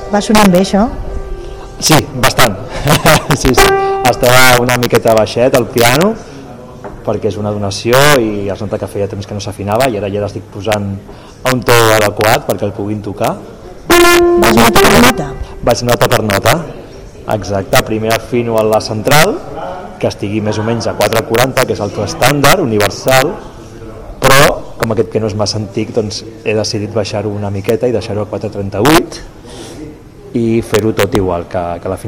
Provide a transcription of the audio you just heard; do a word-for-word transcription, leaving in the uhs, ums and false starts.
Va sonant bé, això? Sí, bastant. sí, sí. Estava una miqueta baixet el piano, perquè és una donació i es nota que feia temps que no s'afinava i ara ja l'estic posant a un to adequat perquè el puguin tocar. Vas nota per nota? Vaig nota per nota, exacte. Primer afino a la central, que estigui més o menys a quatre quaranta, que és el to estàndard, universal, però com aquest que no és massa antic, doncs he decidit baixar-ho una miqueta i deixar-ho a quatre trenta-vuit i fer-ho tot igual que, que l'afinació.